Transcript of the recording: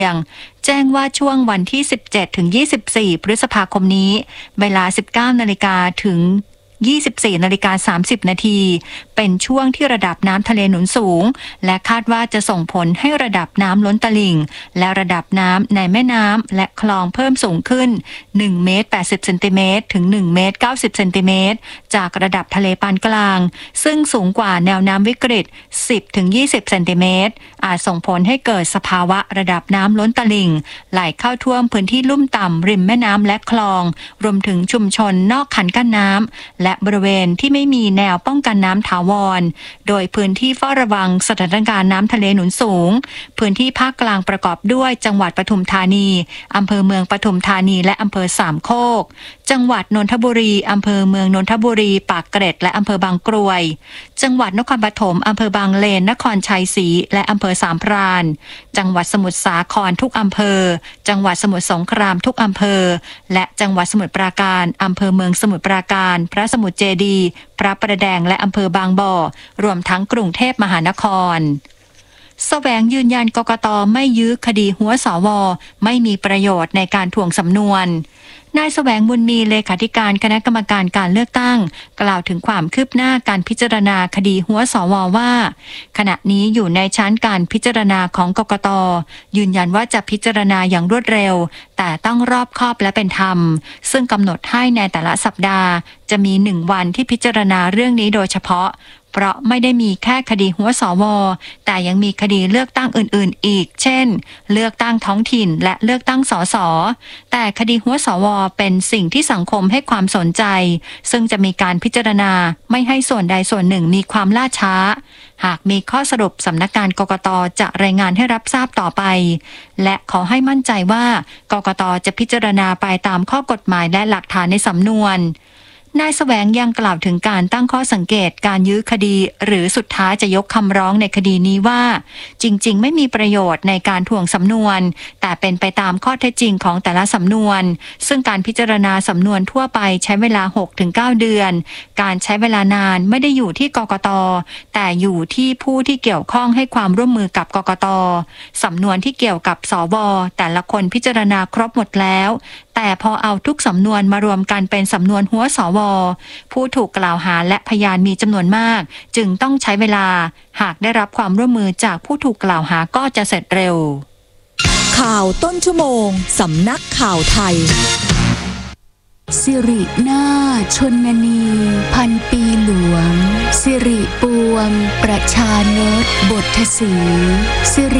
แจ้งว่าช่วงวันที่ 17 ถึง 24 พฤษภาคมนี้เวลา 19 นาฬิกาถึง 24 นาฬิกา 30 นาทีเป็นช่วงที่ระดับน้ำทะเลหนุนสูงและคาดว่าจะส่งผลให้ระดับน้ำล้นตลิ่งและระดับน้ำในแม่น้ำและคลองเพิ่มสูงขึ้น 1 เมตร 80 เซนติเมตรถึง 1 เมตร 90 เซนติเมตรจากระดับทะเลปานกลางซึ่งสูงกว่าแนวน้ำวิกฤต 10 ถึง 20 เซนติเมตรอาจส่งผลให้เกิดสภาวะระดับน้ำล้นตลิ่งไหลเข้าท่วมพื้นที่ลุ่มต่ำริมแม่น้ำและคลองรวมถึงชุมชนนอกคันกั้นน้ำและบริเวณที่ไม่มีแนวป้องกันน้ำถาวรโดยพื้นที่เฝ้าระวังสถานการณ์น้ำทะเลหนุนสูงพื้นที่ภาคกลางประกอบด้วยจังหวัดปทุมธานีอำเภอเมืองปทุมธานีและอำเภอสามโคกจังหวัดนนทบุรีอำเภอเมืองนนทบุรีปากเกร็ดและอำเภอบางกรวยจังหวัดนครปฐมอำเภอบางเลนนครชัยศรีและอำเภอสามพรานจังหวัดสมุทรสาครทุกอำเภอจังหวัดสมุทรสงครามทุกอำเภอและจังหวัดสมุทรปราการอำเภอเมืองสมุทรปราการพระสมุทรเจดีย์พระประแดงและอำเภอบางบ่อรวมทั้งกรุงเทพมหานครแสวงยืนยันกกต.ไม่ยื้อคดีหัวสว.ไม่มีประโยชน์ในการถ่วงสำนวนนายแสวงบุญมีเลขาธิการคณะกรรมการการเลือกตั้งกล่าวถึงความคืบหน้าการพิจารณาคดีหัวสว.ว่าขณะนี้อยู่ในชั้นการพิจารณาของกกต.ยืนยันว่าจะพิจารณาอย่างรวดเร็วแต่ต้องรอบคอบและเป็นธรรมซึ่งกำหนดให้ในแต่ละสัปดาห์จะมี1 วันที่พิจารณาเรื่องนี้โดยเฉพาะเพราะไม่ได้มีแค่คดีหัวสว.แต่ยังมีคดีเลือกตั้งอื่นๆอีกเช่นเลือกตั้งท้องถิ่นและเลือกตั้งสส.แต่คดีหัวสว.เป็นสิ่งที่สังคมให้ความสนใจซึ่งจะมีการพิจารณาไม่ให้ส่วนใดส่วนหนึ่งมีความล่าช้าหากมีข้อสรุปสำนักงานกกต.จะรายงานให้รับทราบต่อไปและขอให้มั่นใจว่ากกต.จะพิจารณาไปตามข้อกฎหมายและหลักฐานในสำนวนนายแสวงยังกล่าวถึงการตั้งข้อสังเกตการยื้อคดีหรือสุดท้ายจะยกคำร้องในคดีนี้ว่าจริงๆไม่มีประโยชน์ในการถ่วงสำนวนแต่เป็นไปตามข้อเท็จจริงของแต่ละสำนวนซึ่งการพิจารณาสำนวนทั่วไปใช้เวลา 6-9 เดือนการใช้เวลานานไม่ได้อยู่ที่กกต.แต่อยู่ที่ผู้ที่เกี่ยวข้องให้ความร่วมมือกับกกต.สำนวนที่เกี่ยวกับสว.แต่ละคนพิจารณาครบหมดแล้วแต่พอเอาทุกสำนวนมารวมกันเป็นสำนวนหัวสว.ผู้ถูกกล่าวหาและพยานมีจำนวนมากจึงต้องใช้เวลาหากได้รับความร่วมมือจากผู้ถูกกล่าวหาก็จะเสร็จเร็วข่าวต้นชั่วโมงสำนักข่าวไทยสิรินาถชนนีพันปีหลวงสิริปวงประชานตบทศรีสิริ